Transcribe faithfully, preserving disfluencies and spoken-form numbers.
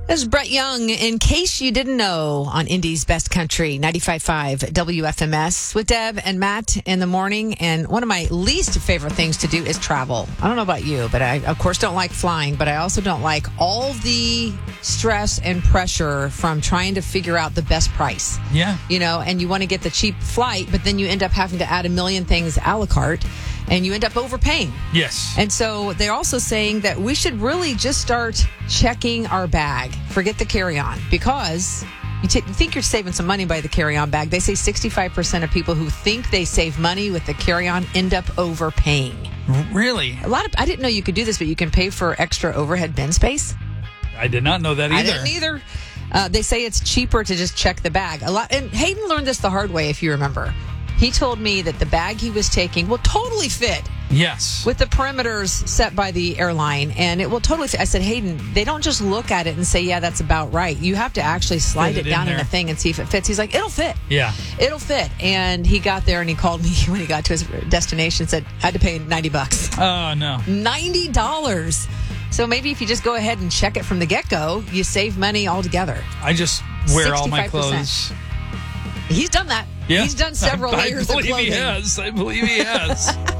This is Brett Young, in case you didn't know, on Indy's Best Country, ninety-five point five W F M S, with Deb and Matt in the morning. And one of my least favorite things to do is travel. I don't know about you, but I, of course, don't like flying, but I also don't like all the stress and pressure from trying to figure out the best price. Yeah. You know, and you want to get the cheap flight, but then you end up having to add a million things a la carte, and you end up overpaying. Yes. And so they're also saying that we should really just start checking our bag. Forget the carry-on, because you, t- you think you're saving some money by the carry-on bag. They say sixty-five percent of people who think they save money with the carry-on end up overpaying. Really? A lot of I didn't know you could do this, but you can pay for extra overhead bin space. I did not know that either. I didn't either. Uh, they say it's cheaper to just check the bag. A lot, and Hayden learned this the hard way, if you remember. He told me that the bag he was taking will totally fit. Yes. With the perimeters set by the airline, and it will totally fit. I said, Hayden, they don't just look at it and say, yeah, that's about right. You have to actually slide Fit it, it down in in, there. a thing and see if it fits. He's like, it'll fit. Yeah. It'll fit. And he got there and he called me when he got to his destination and said, I had to pay ninety bucks. Oh, no. ninety dollars. So maybe if you just go ahead and check it from the get-go, you save money altogether. I just wear all my sixty-five percent. clothes. He's done that. Yeah. He's done several I, layers I of believe clothing. he has. I believe he has.